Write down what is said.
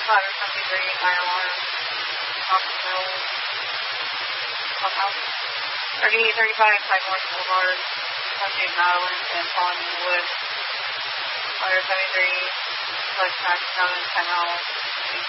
573 ILR, Hospital, Clubhouse. 3835 Pike North Boulevard, Sunday, Maryland, and Fallen in the Woods. Fire 73, Blood Track 7, 10 hours.